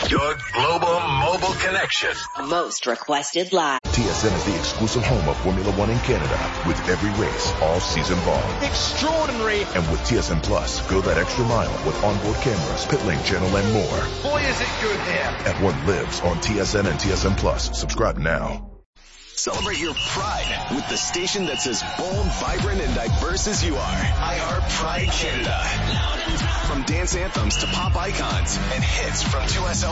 Your global mobile connection. Most requested live. TSN is the exclusive home of Formula One in Canada, with every race all season long. Extraordinary. And with TSN Plus, go that extra mile with onboard cameras, pit lane channel, and more. Boy, is it good here. At what lives on TSN and TSN Plus. Subscribe now. Celebrate your pride with the station that's as bold, vibrant, and diverse as you are. iHeart Pride Canada. From dance anthems to pop icons and hits from 2SL